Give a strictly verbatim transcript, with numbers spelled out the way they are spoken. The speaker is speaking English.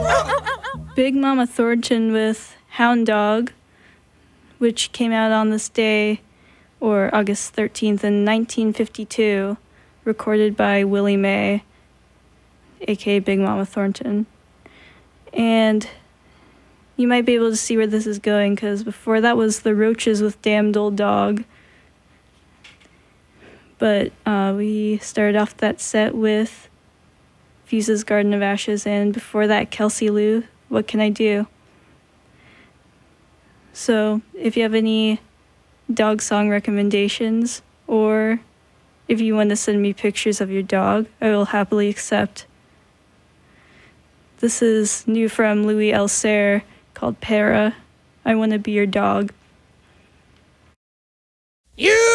Big Mama Thornton with Hound Dog, which came out on this day, or August thirteenth in nineteen fifty-two, recorded by Willie Mae, aka Big Mama Thornton. And you might be able to see where this is going, because before that was the Roaches with Damned Old Dog. But uh, we started off that set with Fuse's Garden of Ashes, and before that, Kelsey Lou, What Can I Do? So if you have any dog song recommendations, or if you want to send me pictures of your dog, I will happily accept. This is new from Louis Alcer called Para, I Want to Be Your Dog. You